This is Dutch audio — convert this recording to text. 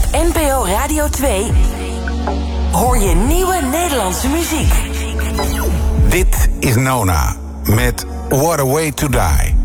NPO Radio 2 hoor je nieuwe Nederlandse muziek. Dit is Nona met What a Way to Die.